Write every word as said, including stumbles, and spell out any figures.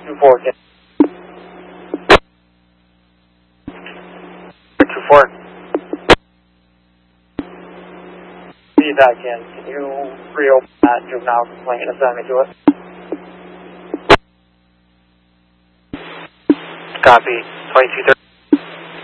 two four, can two four. See that again. Can you reopen that juvenile complaint and assign me to it? Copy. twenty-two thirty.